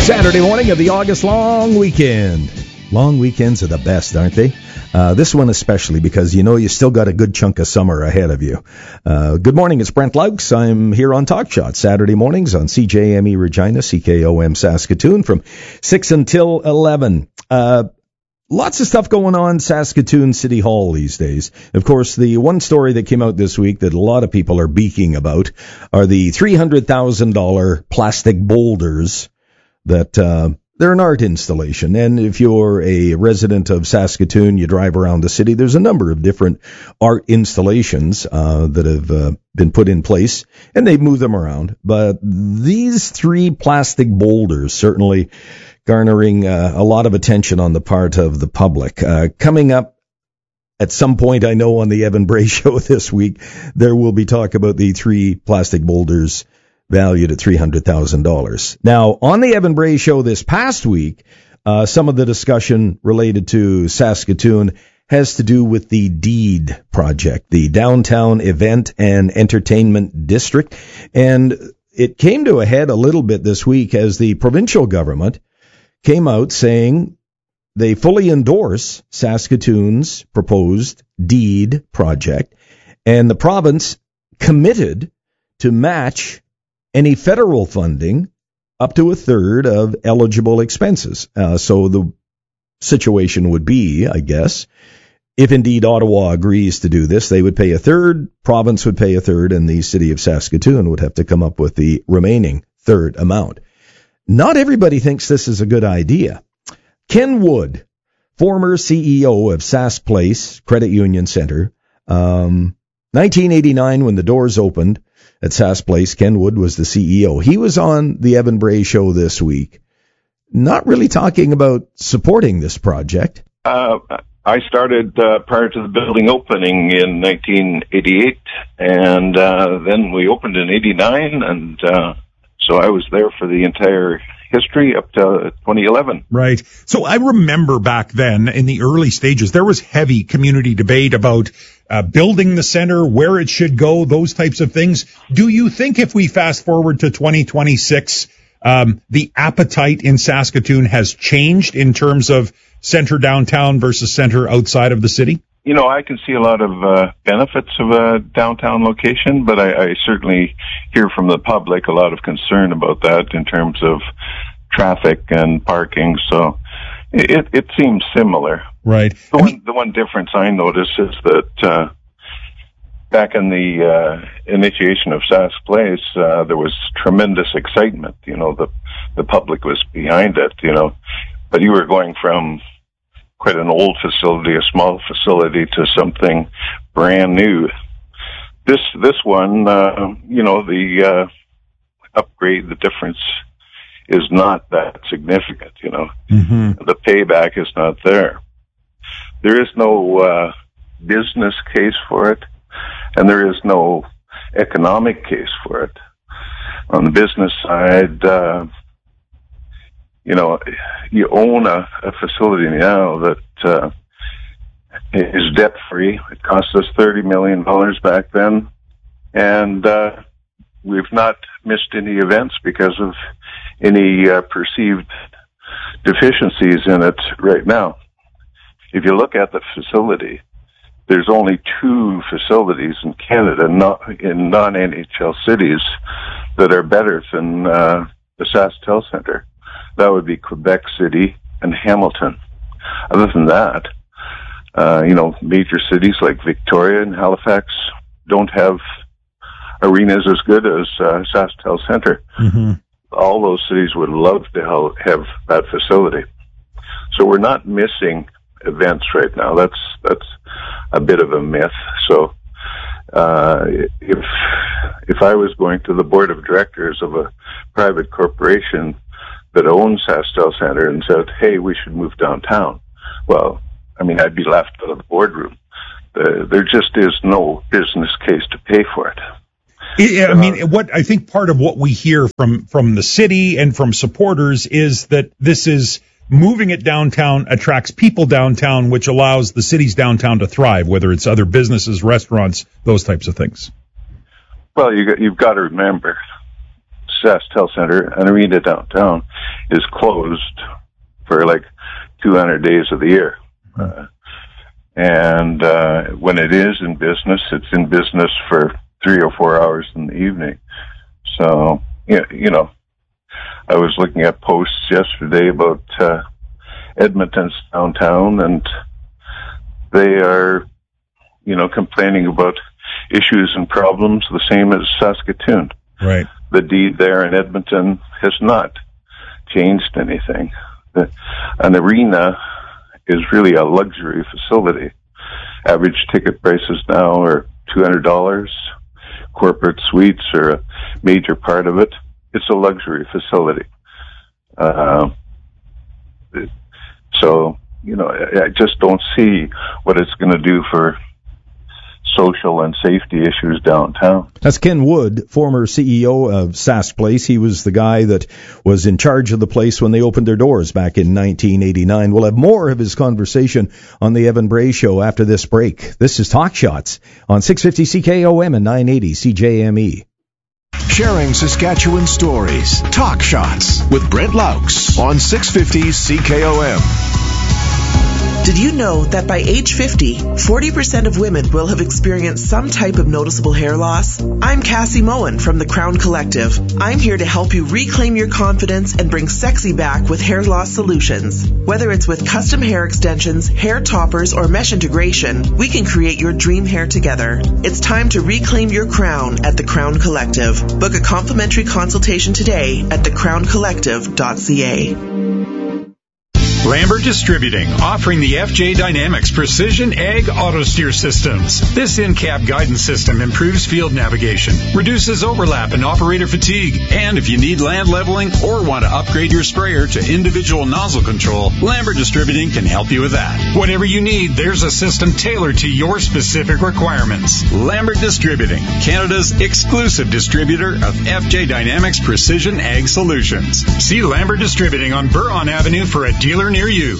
Saturday morning of the August long weekend. Long weekends are the best, aren't they? This one especially because you still got a good chunk of summer ahead of you. Good morning, it's Brent Laux. I'm here on Talk Shot Saturday mornings on CJME Regina, CKOM Saskatoon from 6 until 11. Lots of stuff going on Saskatoon City Hall these days. Of course, the one story that came out this week that a lot of people are beaking about are the $300,000 plastic boulders that they're an art installation. And if you're a resident of Saskatoon, you drive around the city, there's a number of different art installations that have been put in place, and they've moved them around. But these three plastic boulders certainly garnering a lot of attention on the part of the public. Coming up at some point, I know on the Evan Bray Show this week, there will be talk about the three plastic boulders valued at $300,000. Now, on the Evan Bray Show this past week, some of the discussion related to Saskatoon has to do with the DEED project, the Downtown Event and Entertainment District. And it came to a head a little bit this week as the provincial government came out saying they fully endorse Saskatoon's proposed DEED project, and the province committed to match any federal funding up to a third of eligible expenses. So the situation would be, I guess, if indeed Ottawa agrees to do this, they would pay a third, province would pay a third, and the city of Saskatoon would have to come up with the remaining third amount. Not everybody thinks this is a good idea. Ken Wood, former CEO of Sask Place Credit Union Center, 1989 when the doors opened at Sask Place, Ken Wood was the CEO. He was on the Evan Bray Show this week, not really talking about supporting this project. I started prior to the building opening in 1988, and then we opened in 89, and so I was there for the entire history up to 2011. Right. So I remember back then in the early stages, there was heavy community debate about building the center, where it should go, those types of things. Do you think if we fast forward to 2026, the appetite in Saskatoon has changed in terms of center downtown versus center outside of the city? I can see a lot of benefits of a downtown location, but I certainly hear from the public a lot of concern about that in terms of traffic and parking. So it seems similar. Right. The one difference I notice is that back in the initiation of Sask Place, there was tremendous excitement. The public was behind it. But you were going from quite an old facility, a small facility, to something brand new. This one, the upgrade, the difference is not that significant. Mm-hmm. The payback is not there. There is no business case for it, and there is no economic case for it. On the business side, you own a facility now that is debt-free. It cost us $30 million back then, and we've not missed any events because of any perceived deficiencies in it right now. If you look at the facility, there's only two facilities in Canada, in non-NHL cities, that are better than the SaskTel Center. That would be Quebec City and Hamilton. Other than that, major cities like Victoria and Halifax don't have arenas as good as SaskTel Center. Mm-hmm. All those cities would love to have that facility. So we're not missing events right now. That's a bit of a myth. So if I was going to the board of directors of a private corporation that owns SaskTel Center and said, hey, we should move downtown, well, I'd be laughed out of the boardroom. There just is no business case to pay for it. What I think part of what we hear from the city and from supporters is that this is moving it downtown attracts people downtown, which allows the city's downtown to thrive, whether it's other businesses, restaurants, those types of things. Well, you've got to remember, SaskTel Center, an arena downtown, is closed for like 200 days of the year. And when it is in business, it's in business for 3 or 4 hours in the evening. So, you know, I was looking at posts yesterday about Edmonton's downtown, and they are, you know, complaining about issues and problems the same as Saskatoon. Right. The deed there in Edmonton has not changed anything. An arena is really a luxury facility. Average ticket prices now are $200. Corporate suites are a major part of it. It's a luxury facility. So, you know, I just don't see what it's going to do for social and safety issues downtown. That's Ken Wood, former CEO of Sask Place. He was the guy that was in charge of the place when they opened their doors back in 1989. We'll have more of his conversation on the Evan Bray Show after this break. This is Talk Shots on 650 CKOM and 980 CJME. Sharing Saskatchewan stories. Talk Shots with Brent Laux on 650 CKOM. Did you know that by age 50, 40% of women will have experienced some type of noticeable hair loss? I'm Cassie Moen from the Crown Collective. I'm here to help you reclaim your confidence and bring sexy back with hair loss solutions. Whether it's with custom hair extensions, hair toppers, or mesh integration, we can create your dream hair together. It's time to reclaim your crown at the Crown Collective. Book a complimentary consultation today at thecrowncollective.ca. Lambert Distributing, offering the FJ Dynamics Precision Ag Auto Steer Systems. This in-cab guidance system improves field navigation, reduces overlap and operator fatigue, and if you need land leveling or want to upgrade your sprayer to individual nozzle control, Lambert Distributing can help you with that. Whatever you need, there's a system tailored to your specific requirements. Lambert Distributing, Canada's exclusive distributor of FJ Dynamics Precision Ag Solutions. See Lambert Distributing on Buron Avenue for a dealer near you.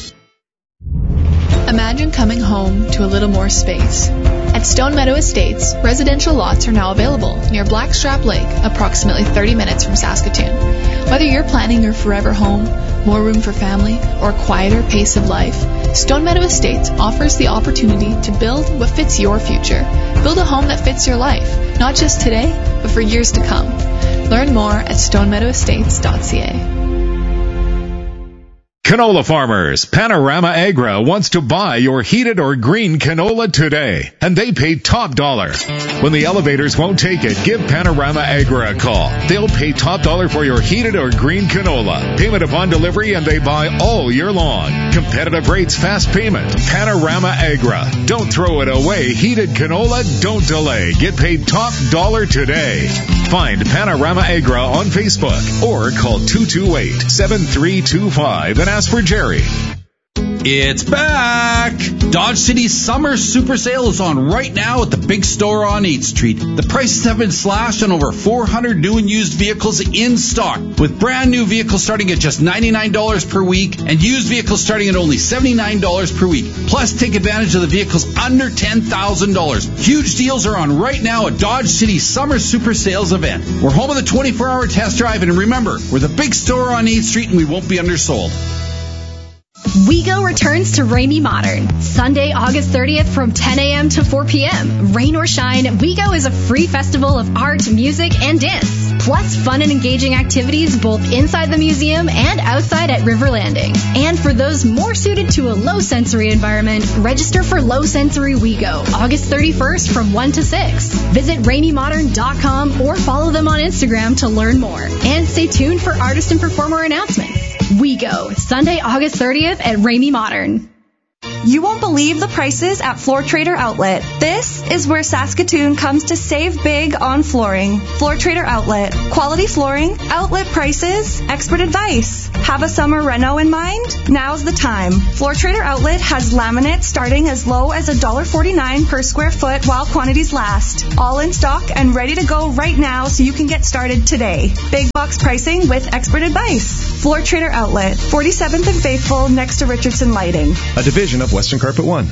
Imagine coming home to a little more space. At Stone Meadow Estates, residential lots are now available near Blackstrap Lake, approximately 30 minutes from Saskatoon. Whether you're planning your forever home, more room for family, or a quieter pace of life, Stone Meadow Estates offers the opportunity to build what fits your future. Build a home that fits your life, not just today, but for years to come. Learn more at stonemeadowestates.ca. Canola farmers, Panorama Agra wants to buy your heated or green canola today, and they pay top dollar. When the elevators won't take it, give Panorama Agra a call. They'll pay top dollar for your heated or green canola. Payment upon delivery, and they buy all year long. Competitive rates, fast payment. Panorama Agra. Don't throw it away. Heated canola, don't delay. Get paid top dollar today. Find Panorama Agra on Facebook or call 228-7325 and ask for Jerry. It's back! Dodge City's summer super sale is on right now at the big store on 8th Street. The prices have been slashed on over 400 new and used vehicles in stock, with brand new vehicles starting at just $99 per week and used vehicles starting at only $79 per week. Plus, take advantage of the vehicles under $10,000. Huge deals are on right now at Dodge City's summer super sales event. We're home of the 24-hour test drive, and remember, we're the big store on 8th Street and we won't be undersold. WeGo returns to Ramey Modern, Sunday, August 30th from 10 a.m. to 4 p.m. Rain or shine, WeGo is a free festival of art, music, and dance, plus fun and engaging activities both inside the museum and outside at River Landing. And for those more suited to a low-sensory environment, register for Low Sensory WeGo, August 31st from 1 to 6. Visit RameyModern.com or follow them on Instagram to learn more. And stay tuned for artist and performer announcements. WeGo, Sunday, August 30th at Ramey Modern. You won't believe the prices at Floor Trader Outlet. This is where Saskatoon comes to save big on flooring. Floor Trader Outlet. Quality flooring, outlet prices, expert advice. Have a summer reno in mind? Now's the time. Floor Trader Outlet has laminate starting as low as $1.49 per square foot while quantities last. All in stock and ready to go right now so you can get started today. Big box pricing with expert advice. Floor Trader Outlet, 47th and Faithful next to Richardson Lighting. A division of Western Carpet One.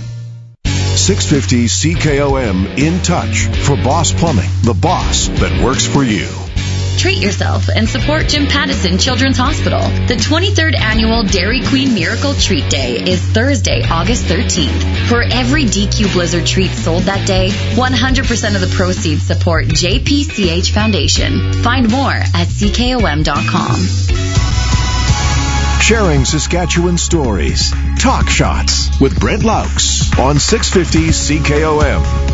650 CKOM in touch for Boss Plumbing, the boss that works for you. Treat yourself and support Jim Pattison Children's Hospital. The 23rd Annual Dairy Queen Miracle Treat Day is Thursday, August 13th. For every DQ Blizzard treat sold that day, 100% of the proceeds support JPCH Foundation. Find more at CKOM.com. Sharing Saskatchewan stories. Talk Shots with Brent Laux on 650 CKOM.